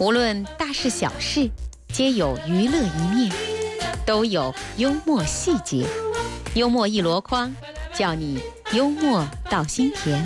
无论大事小事，皆有娱乐一面，都有幽默细节。幽默一箩筐，叫你幽默到心田。